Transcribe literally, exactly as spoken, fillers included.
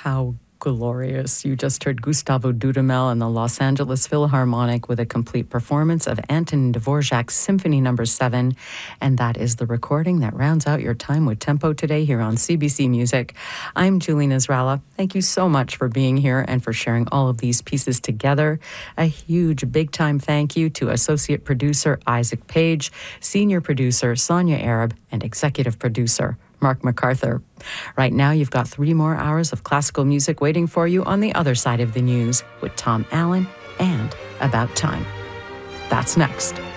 How glorious. You just heard Gustavo Dudamel and the Los Angeles Philharmonic with a complete performance of Antonin Dvorak's Symphony Number seven, and that is the recording that rounds out your time with Tempo today here on C B C Music. I'm Julie Nasrallah. Thank you so much for being here and for sharing all of these pieces together. A huge, big-time thank you to Associate Producer Isaac Page, Senior Producer Sonia Arab, and Executive Producer Mark MacArthur. Right now, you've got three more hours of classical music waiting for you on the other side of the news with Tom Allen and About Time. That's next.